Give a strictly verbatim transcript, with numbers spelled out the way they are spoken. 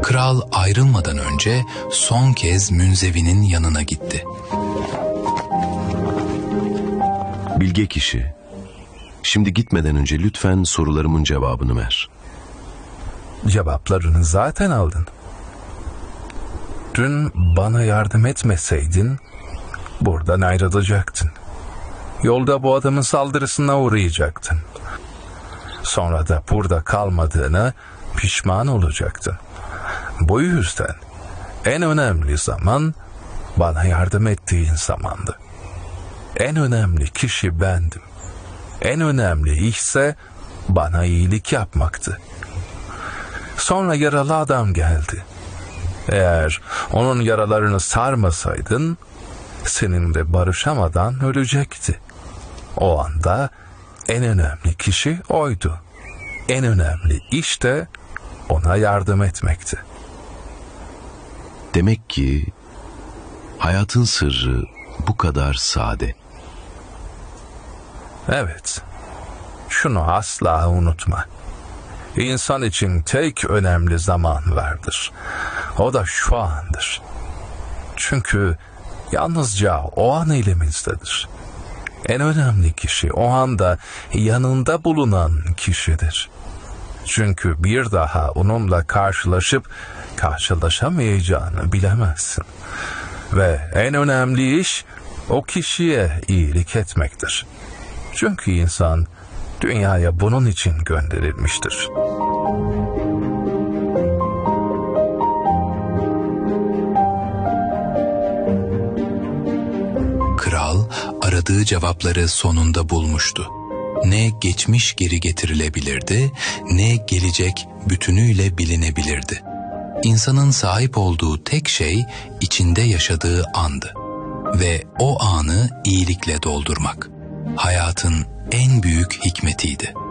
Kral ayrılmadan önce son kez Münzevi'nin yanına gitti. Bilge kişi, şimdi gitmeden önce lütfen sorularımın cevabını ver. Cevaplarını zaten aldın. Dün bana yardım etmeseydin buradan ayrılacaktın. Yolda bu adamın saldırısına uğrayacaktın. Sonra da burada kalmadığına pişman olacaktın. Bu yüzden en önemli zaman bana yardım ettiğin zamandı. En önemli kişi bendim. En önemli işse bana iyilik yapmaktı. Sonra yaralı adam geldi. Eğer onun yaralarını sarmasaydın, seninle barışamadan ölecekti. O anda en önemli kişi oydu. En önemli iş de ona yardım etmekti. Demek ki hayatın sırrı bu kadar sade. Evet. Şunu asla unutma. İnsan için tek önemli zaman vardır. O da şu andır. Çünkü yalnızca o an elimizdedir. En önemli kişi o anda yanında bulunan kişidir. Çünkü bir daha onunla karşılaşıp karşılaşamayacağını bilemezsin. Ve en önemli iş o kişiye iyilik etmektir. Çünkü insan dünyaya bunun için gönderilmiştir. Kral aradığı cevapları sonunda bulmuştu. Ne geçmiş geri getirilebilirdi, ne gelecek bütünüyle bilinebilirdi. İnsanın sahip olduğu tek şey içinde yaşadığı andı. Ve o anı iyilikle doldurmak hayatın en büyük hikmetiydi.